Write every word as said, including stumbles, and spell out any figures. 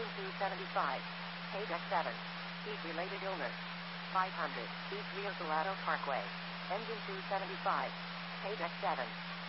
two seventy-five. Paid at seven. Heat-related illness. five hundred. East Rio Salado Parkway. Engine two seventy-five. Paid at seven.